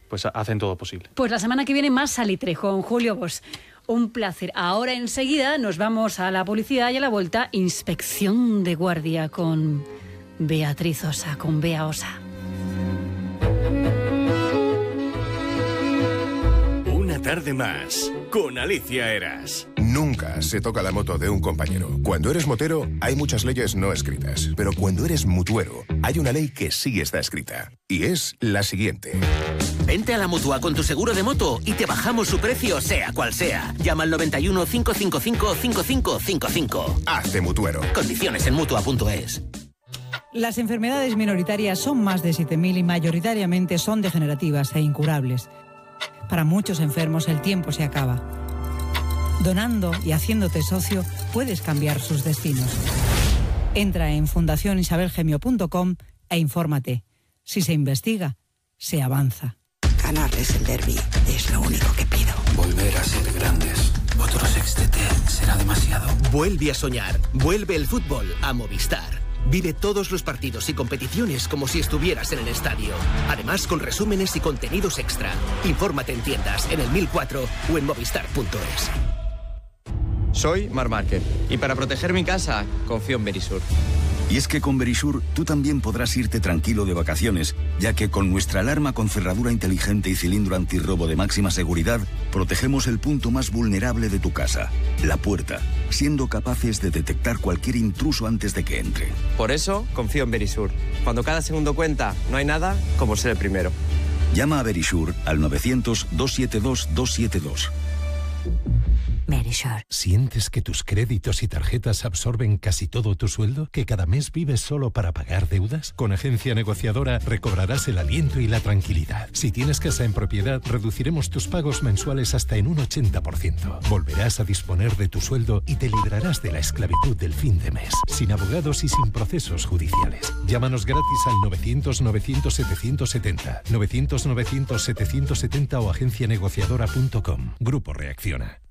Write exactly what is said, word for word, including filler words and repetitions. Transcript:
pues hacen todo posible. Pues la semana que viene más Salitre con Julio Bosch. Un placer. Ahora enseguida nos vamos a la publicidad y a la vuelta inspección de guardia con Beatriz Osa, con Bea Osa. Una tarde más con Alicia Eras. Nunca se toca la moto de un compañero. Cuando eres motero, hay muchas leyes no escritas. Pero cuando eres mutuero, hay una ley que sí está escrita. Y es la siguiente. Vente a la Mutua con tu seguro de moto y te bajamos su precio, sea cual sea. Llama al noventa y uno, cinco cinco cinco, cinco cinco cinco cinco. Hazte mutuero. Condiciones en mutua punto es. Las enfermedades minoritarias son más de siete mil y mayoritariamente son degenerativas e incurables. Para muchos enfermos el tiempo se acaba. Donando y haciéndote socio puedes cambiar sus destinos. Entra en fundación isabel gemio punto com e infórmate. Si se investiga, se avanza. Ganarles el derbi es lo único que pido. Volver a ser grandes. Otro sextete será demasiado. Vuelve a soñar. Vuelve el fútbol a Movistar. Vive todos los partidos y competiciones como si estuvieras en el estadio. Además, con resúmenes y contenidos extra. Infórmate en tiendas, en el mil cuatro o en movistar punto es. Soy Marc Márquez y para proteger mi casa confío en Verisur. Y es que con Verisur tú también podrás irte tranquilo de vacaciones, ya que con nuestra alarma con cerradura inteligente y cilindro antirrobo de máxima seguridad, protegemos el punto más vulnerable de tu casa, la puerta, siendo capaces de detectar cualquier intruso antes de que entre. Por eso confío en Verisur. Cuando cada segundo cuenta, no hay nada como ser el primero. Llama a Verisur al novecientos, doscientos setenta y dos, doscientos setenta y dos. Verisur. ¿Sientes que tus créditos y tarjetas absorben casi todo tu sueldo? ¿Que cada mes vives solo para pagar deudas? Con Agencia Negociadora recobrarás el aliento y la tranquilidad. Si tienes casa en propiedad, reduciremos tus pagos mensuales hasta en un ochenta por ciento. Volverás a disponer de tu sueldo y te librarás de la esclavitud del fin de mes, sin abogados y sin procesos judiciales. Llámanos gratis al novecientos, novecientos, setecientos setenta, novecientos, novecientos, setecientos setenta o agencia negociadora punto com. Grupo Reacciona.